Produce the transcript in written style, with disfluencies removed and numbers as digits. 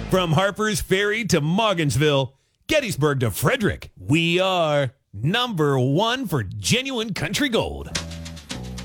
From Harper's Ferry to Mogginsville, Gettysburg to Frederick, we are number one for genuine country gold.